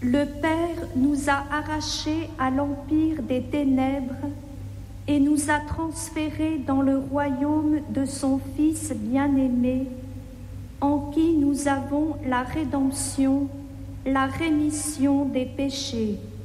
Le Père nous a arrachés à l'empire des ténèbres et nous a transférés dans le royaume de son Fils bien-aimé, en qui nous avons la rédemption, la rémission des péchés.